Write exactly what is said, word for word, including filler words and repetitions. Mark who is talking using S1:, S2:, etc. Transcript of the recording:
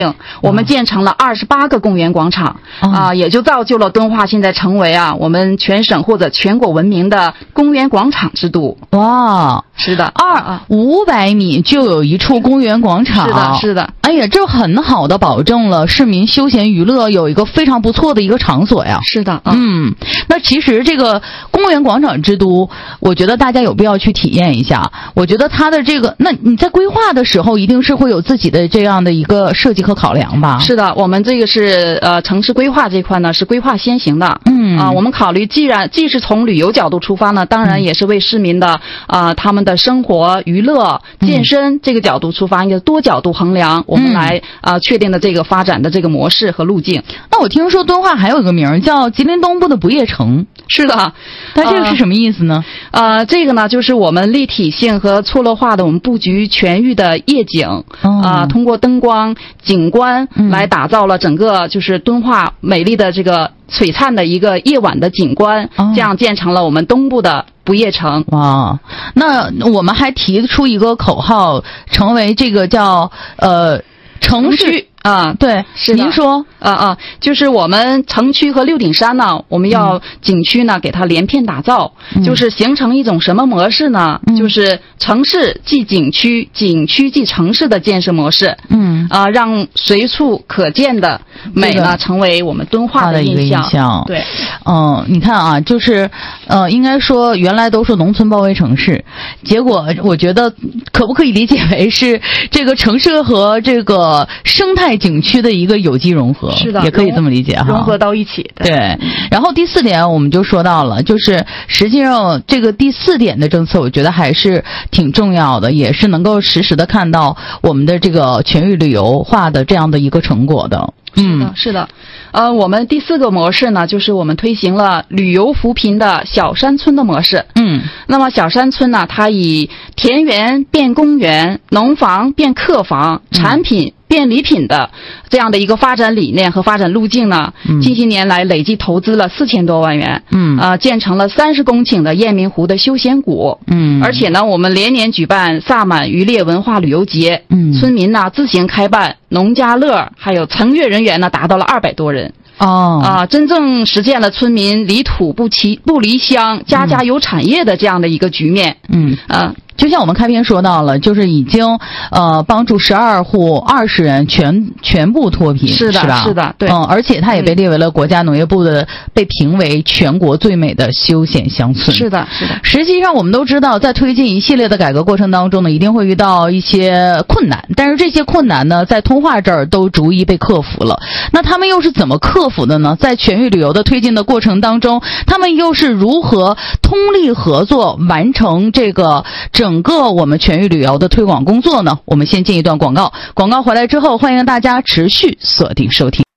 S1: 我们建成了二十八个公园广场啊、呃，也就造就了敦化现在成为啊我们全省或者全国闻名的公园广场之都。
S2: 哇，
S1: 是的，
S2: 二五百米就有一处公园广场。
S1: 是的，是的。
S2: 哎呀，这很好的保证了市民休闲娱乐有一个非常不错的一个场所呀。
S1: 是的，
S2: 嗯，嗯那其实这个公园广场之都，我觉得大家有必要去体验一下。我觉得它的这个，那你在规划的时候，一定是会有自己的这样的一个设计和考量吧？
S1: 是的，我们这个是呃城市规划这块呢是规划先行的。
S2: 嗯
S1: 啊、呃，我们考虑既然既是从旅游角度出发呢，当然也是为市民的啊、呃、他们的生活、娱乐、健身这个角度出发，一个多角度衡量，我们来啊、呃、确定的这个发展的这个模式和路径。
S2: 那我听说敦化还有一个名儿叫吉林东部的不夜城。
S1: 是的，
S2: 那这个是什么意思呢？
S1: 呃，呃这个呢就是我们立体性和错落化的我们布局全域的夜景啊、
S2: 哦
S1: 呃，通过灯光景观来打造了整个就是敦化美丽的这个璀璨的一个夜晚的景观，
S2: 哦、
S1: 这样建成了我们东部的不夜城。
S2: 哇，那我们还提出一个口号，成为这个叫呃城市。
S1: 啊，
S2: 对，
S1: 是
S2: 您说，
S1: 啊啊，就是我们城区和六顶山呢，我们要景区呢给它连片打造，嗯、就是形成一种什么模式呢？嗯、就是城市即景区，景区即城市的建设模式。嗯，啊，让随处可见的美呢，成为我们敦化的
S2: 一个印象。
S1: 对，
S2: 嗯，你看啊，就是呃，应该说原来都是农村包围城市，结果我觉得可不可以理解为是这个城市和这个生态景区的一个有机融合？
S1: 是的，
S2: 也可以这么理解哈，
S1: 融合到一起。
S2: 对，对然后第四点我们就说到了，就是实际上这个第四点的政策，我觉得还是挺重要的，也是能够实时的看到我们的这个全域旅游化的这样的一个成果的。
S1: 嗯，是的，呃，我们第四个模式呢，就是我们推行了旅游扶贫的小山村的模式。嗯，那么小山村呢，它以田园变公园、农房变客房、产品变礼品的这样的一个发展理念和发展路径呢，嗯、近些年来累计投资了四千多万元。嗯，呃，建成了三十公顷的雁鸣湖的休闲谷。嗯，而且呢，我们连年举办萨满渔猎文化旅游节。嗯，村民呢自行开办农家乐，还有从业人员呢达到了二百多人。哦，啊，真正实现了村民离土不离不离乡，家家有产业的这样的一个局面。嗯，啊。
S2: 就像我们开篇说到了，就是已经呃帮助十二户二十人全全部脱贫，
S1: 是的，
S2: 是吧？
S1: 是的，对。
S2: 嗯，而且它也被列为了国家农业部的、嗯、被评为全国最美的休闲乡村。
S1: 是的，是的。
S2: 实际上我们都知道，在推进一系列的改革过程当中呢，一定会遇到一些困难，但是这些困难呢，在通化这儿都逐一被克服了。那他们又是怎么克服的呢？在全域旅游的推进的过程当中，他们又是如何通力合作完成这个整整个我们全域旅游的推广工作呢？我们先进一段广告，广告回来之后，欢迎大家持续锁定收听。